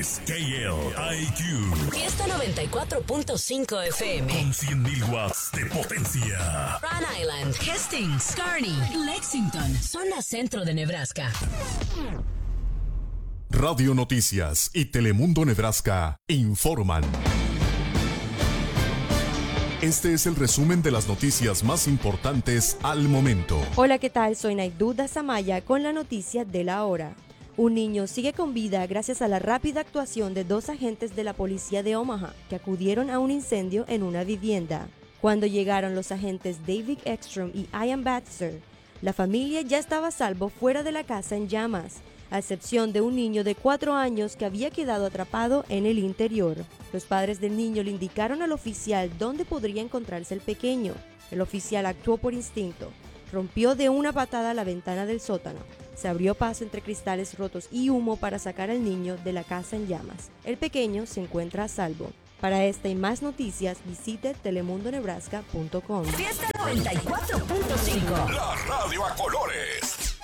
KLIQ. Fiesta 94.5 FM. Con 100.000 watts de potencia. Rhode Island, Hastings, Kearney, Lexington, zona centro de Nebraska. Radio Noticias y Telemundo Nebraska informan. Este es el resumen de las noticias más importantes al momento. Hola, ¿qué tal? Soy Naiduda Samaya con la noticia de la hora. Un niño sigue con vida gracias a la rápida actuación de 2 agentes de la policía de Omaha que acudieron a un incendio en una vivienda. Cuando llegaron los agentes David Ekstrom y Ian Batzer, la familia ya estaba a salvo fuera de la casa en llamas, a excepción de un niño de 4 años que había quedado atrapado en el interior. Los padres del niño le indicaron al oficial dónde podría encontrarse el pequeño. El oficial actuó por instinto. Rompió de una patada la ventana del sótano. Se abrió paso entre cristales rotos y humo para sacar al niño de la casa en llamas. El pequeño se encuentra a salvo. Para esta y más noticias, visite telemundonebraska.com. Fiesta 94.5. La radio a colores.